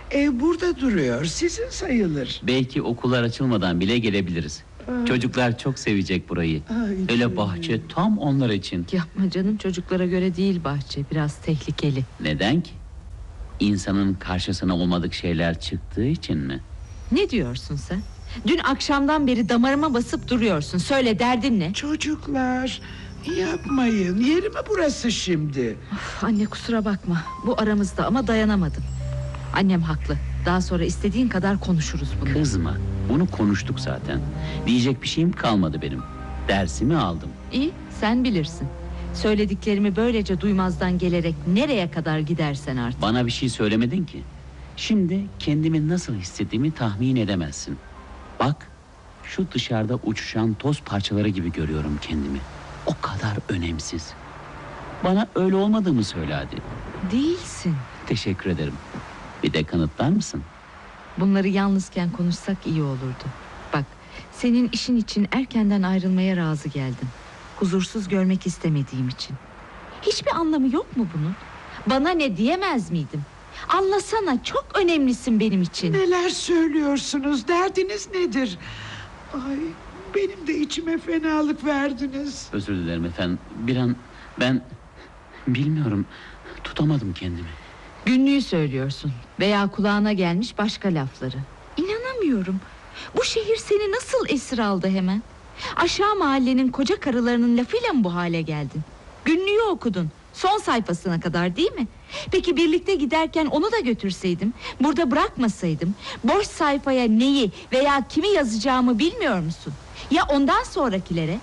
Ev burada duruyor, sizin sayılır. Belki okullar açılmadan bile gelebiliriz. Çocuklar çok sevecek burayı. Öyle bahçe tam onlar için. Yapma canım, çocuklara göre değil bahçe. Biraz tehlikeli. Neden ki? İnsanın karşısına olmadık şeyler çıktığı için mi? Ne diyorsun sen? Dün akşamdan beri damarıma basıp duruyorsun. Söyle, derdin ne? Çocuklar, yapmayın. Yeri mi burası şimdi? Of, anne kusura bakma. Bu aramızda ama dayanamadım. Annem haklı. Daha sonra istediğin kadar konuşuruz bunu. Kızma. Bunu konuştuk zaten. Diyecek bir şeyim kalmadı benim. Dersimi aldım. İyi, sen bilirsin. Söylediklerimi böylece duymazdan gelerek nereye kadar gidersen artık. Bana bir şey söylemedin ki. Şimdi kendimi nasıl hissettiğimi tahmin edemezsin. Bak, şu dışarıda uçuşan toz parçaları gibi görüyorum kendimi. O kadar önemsiz. Bana öyle olmadığımı söyle hadi. Değilsin. Teşekkür ederim. Bir de kanıtlar mısın? Bunları yalnızken konuşsak iyi olurdu. Bak, senin işin için erkenden ayrılmaya razı geldim. Huzursuz görmek istemediğim için. Hiçbir anlamı yok mu bunun? Bana ne diyemez miydim? Anlasana, çok önemlisin benim için. Neler söylüyorsunuz? Derdiniz nedir? Ay, benim de içime fenalık verdiniz. Özür dilerim efendim. Bir an ben bilmiyorum, tutamadım kendimi. Günlüğü söylüyorsun veya kulağına gelmiş başka lafları. İnanamıyorum. Bu şehir seni nasıl esir aldı hemen? Aşağı mahallenin koca karılarının lafıyla mı bu hale geldin? Günlüğü okudun, son sayfasına kadar, değil mi? Peki birlikte giderken onu da götürseydim, burada bırakmasaydım, boş sayfaya neyi veya kimi yazacağımı bilmiyor musun? Ya ondan sonrakilere?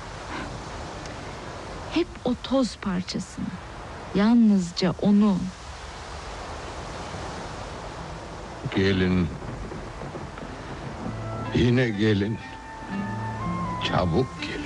Hep o toz parçasını, yalnızca onu. Gelin. Yine gelin. Çabuk gelin.